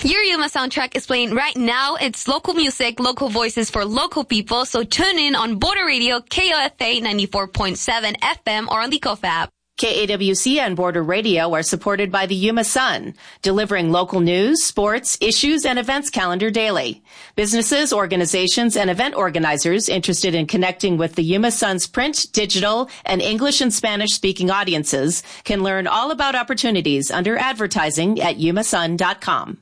Your Yuma soundtrack is playing right now. It's local music, local voices for local people. So tune in on Border Radio, KOFA 94.7 FM or on the KOFA app. KAWC and Border Radio are supported by the Yuma Sun, delivering local news, sports, issues, and events calendar daily. Businesses, organizations, and event organizers interested in connecting with the Yuma Sun's print, digital, and English and Spanish-speaking audiences can learn all about opportunities under advertising at yumasun.com.